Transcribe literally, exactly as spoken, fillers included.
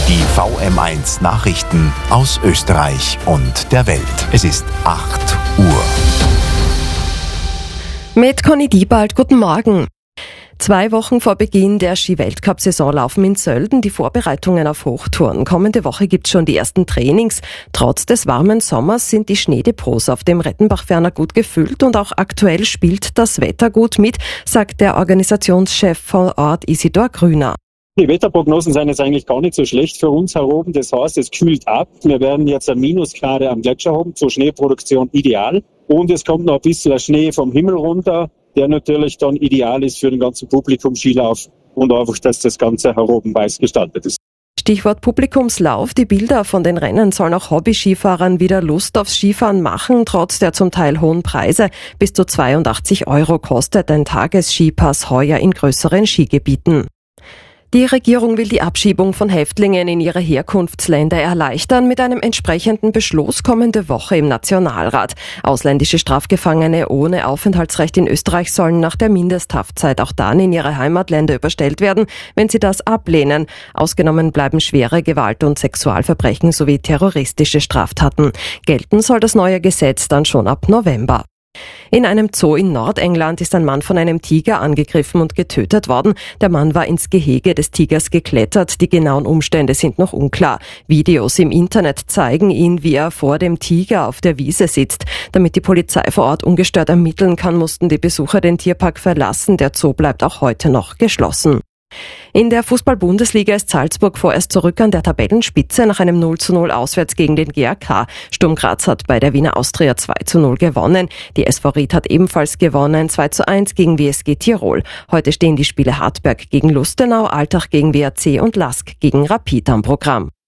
Die V M eins Nachrichten aus Österreich und der Welt. Es ist acht Uhr. Mit Conny Diebald, guten Morgen. Zwei Wochen vor Beginn der Ski-Weltcup-Saison laufen in Sölden die Vorbereitungen auf Hochtouren. Kommende Woche gibt's schon die ersten Trainings. Trotz des warmen Sommers sind die Schneedepots auf dem Rettenbach-Ferner gut gefüllt und auch aktuell spielt das Wetter gut mit, sagt der Organisationschef vor Ort Isidor Grüner. Die Wetterprognosen sind jetzt eigentlich gar nicht so schlecht für uns hier oben. Das heißt, es kühlt ab. Wir werden jetzt ein Minusgrade am Gletscher haben, zur Schneeproduktion ideal. Und es kommt noch ein bisschen Schnee vom Himmel runter, der natürlich dann ideal ist für den ganzen Publikum-Skilauf und einfach, dass das Ganze hier oben weiß gestaltet ist. Stichwort Publikumslauf. Die Bilder von den Rennen sollen auch Hobby-Skifahrern wieder Lust aufs Skifahren machen, trotz der zum Teil hohen Preise. Bis zu zweiundachtzig Euro kostet ein Tagesskipass heuer in größeren Skigebieten. Die Regierung will die Abschiebung von Häftlingen in ihre Herkunftsländer erleichtern mit einem entsprechenden Beschluss kommende Woche im Nationalrat. Ausländische Strafgefangene ohne Aufenthaltsrecht in Österreich sollen nach der Mindesthaftzeit auch dann in ihre Heimatländer überstellt werden, wenn sie das ablehnen. Ausgenommen bleiben schwere Gewalt- und Sexualverbrechen sowie terroristische Straftaten. Gelten soll das neue Gesetz dann schon ab November. In einem Zoo in Nordengland ist ein Mann von einem Tiger angegriffen und getötet worden. Der Mann war ins Gehege des Tigers geklettert. Die genauen Umstände sind noch unklar. Videos im Internet zeigen ihn, wie er vor dem Tiger auf der Wiese sitzt. Damit die Polizei vor Ort ungestört ermitteln kann, mussten die Besucher den Tierpark verlassen. Der Zoo bleibt auch heute noch geschlossen. In der Fußball-Bundesliga ist Salzburg vorerst zurück an der Tabellenspitze nach einem null zu null auswärts gegen den G A K. Sturm Graz hat bei der Wiener Austria zwei zu null gewonnen. Die S V Ried hat ebenfalls gewonnen, zwei zu eins gegen W S G Tirol. Heute stehen die Spiele Hartberg gegen Lustenau, Altach gegen W A C und Lask gegen Rapid am Programm.